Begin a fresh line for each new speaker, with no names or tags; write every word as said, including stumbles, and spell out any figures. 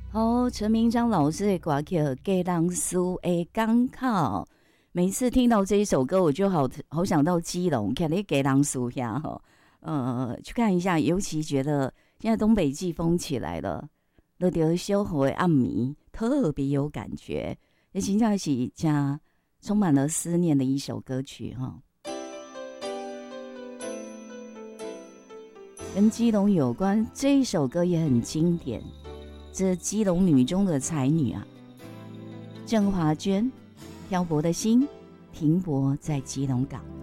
哦，陈明章老师的歌曲《给人书的港口》，每次听到这一首歌，我就好好想到基隆，看你给人书下哈，呃，去看一下。尤其觉得现在东北季风起来了，那条小河的暗暝特别有感觉，也真正是加充满了思念的一首歌曲哈。跟基隆有关，这一首歌也很经典。这基隆女中的才女啊，郑华娟，漂泊的心停泊在基隆港。